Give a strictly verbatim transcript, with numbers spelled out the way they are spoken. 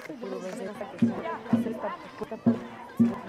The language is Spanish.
Tú lo ves de esta que se está puesta para